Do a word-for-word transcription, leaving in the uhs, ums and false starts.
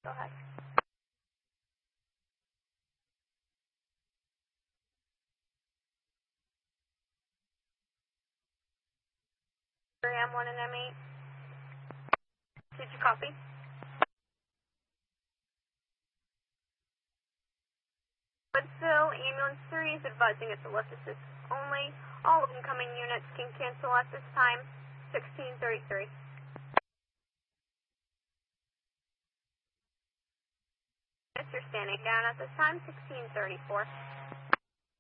Go ahead. M one and M eight. Did you copy? Woodsville, ambulance three is advising it's a lift assist only. All incoming units can cancel at this time. sixteen thirty-three. You're standing down at this time. sixteen thirty-four.